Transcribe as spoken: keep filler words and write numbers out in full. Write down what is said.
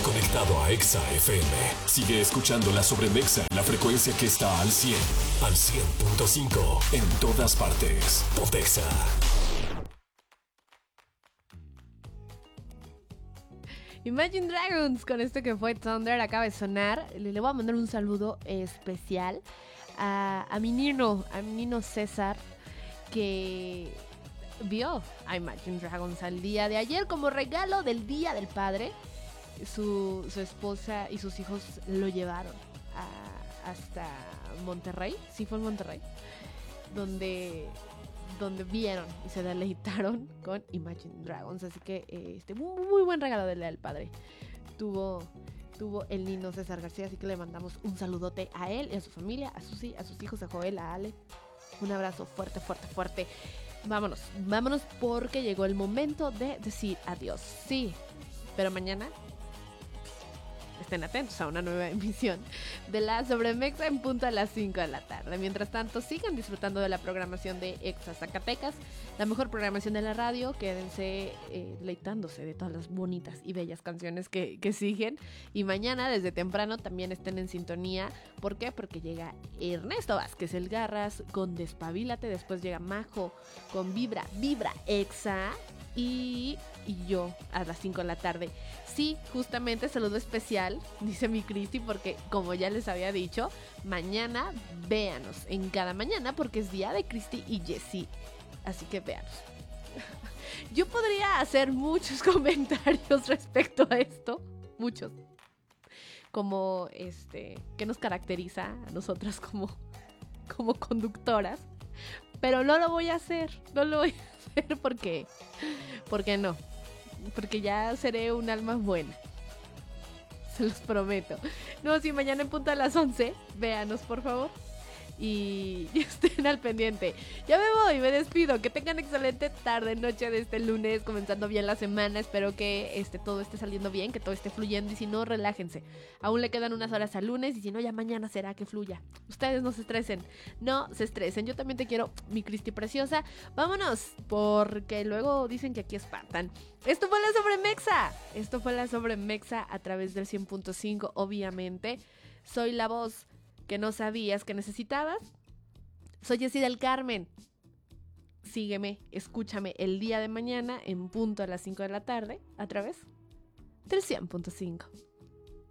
conectado a Exa F M. Sigue escuchando la Sobremexa en la frecuencia que está al cien, al cien punto cinco, en todas partes. Pontexa. Imagine Dragons con esto que fue Thunder acaba de sonar. Le, le voy a mandar un saludo especial a, a mi nino, a mi nino César, que vio a Imagine Dragons al día de ayer como regalo del Día del Padre. Su, su esposa y sus hijos lo llevaron a, hasta Monterrey, sí fue en Monterrey, donde, donde vieron y se deleitaron con Imagine Dragons. Así que eh, este muy, muy buen regalo del Día del Padre tuvo, tuvo el niño César García, así que le mandamos un saludote a él y a su familia, a sus, a sus hijos, a Joel, a Ale. Un abrazo fuerte, fuerte, fuerte. Vámonos, vámonos porque llegó el momento de decir adiós. Sí, pero mañana estén atentos a una nueva emisión de la Sobremexa en punto a las cinco de la tarde. Mientras tanto, sigan disfrutando de la programación de Exa Zacatecas, la mejor programación de la radio. Quédense eh, deleitándose de todas las bonitas y bellas canciones que, que siguen. Y mañana, desde temprano, también estén en sintonía. ¿Por qué? Porque llega Ernesto Vázquez, el Garras, con Despabilate. Después llega Majo con Vibra, Vibra Exa. Y, y yo a las cinco de la tarde. Sí, justamente saludo especial, dice mi Cristi, porque como ya les había dicho, mañana véanos en cada mañana porque es día de Cristi y Jessie. Así que véanos. Yo podría hacer muchos comentarios respecto a esto, muchos. Como este, ¿qué nos caracteriza a nosotras como, como conductoras? Pero no lo voy a hacer, no lo voy a hacer porque, porque no, porque ya seré un alma buena, se los prometo. No, si mañana en punto a las once, véanos por favor y, y estén al pendiente. Ya me voy, me despido, que tengan excelente tarde, noche de este lunes, comenzando bien la semana. Espero que este, todo esté saliendo bien, que todo esté fluyendo y si no, relájense. Aún le quedan unas horas al lunes y si no, ya mañana será que fluya. Ustedes no se estresen, no se estresen. Yo también te quiero, mi Cristi preciosa. Vámonos, porque luego dicen que aquí espantan. Esto fue la Sobremexa. Esto fue la Sobremexa a través del cien punto cinco, obviamente. Soy la voz que no sabías que necesitabas. Soy Jessie del Carmen. Sígueme, escúchame el día de mañana en punto a las cinco de la tarde a través del cien punto cinco.